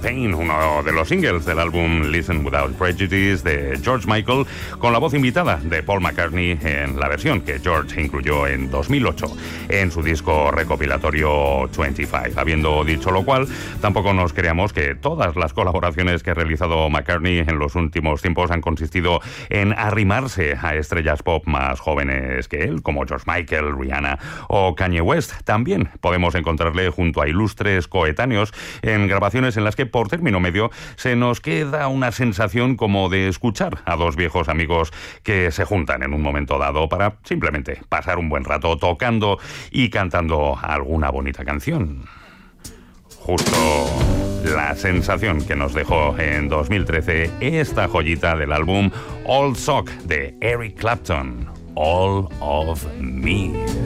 Pain, uno de los singles del álbum Listen Without Prejudice de George Michael, con la voz invitada de Paul McCartney en la versión que George incluyó en 2008 en su disco recopilatorio 25. Habiendo dicho lo cual, tampoco nos creamos que todas las colaboraciones que ha realizado McCartney en los últimos tiempos han consistido en arrimarse a estrellas pop más jóvenes que él, como George Michael, Rihanna o Kanye West. También podemos encontrarle junto a ilustres coetáneos en grabaciones en las que, por término medio, se nos queda una sensación como de escuchar a dos viejos amigos que se juntan en un momento dado para simplemente pasar un buen rato tocando y cantando alguna bonita canción. Justo la sensación que nos dejó en 2013 esta joyita del álbum All Sock de Eric Clapton, All of Me.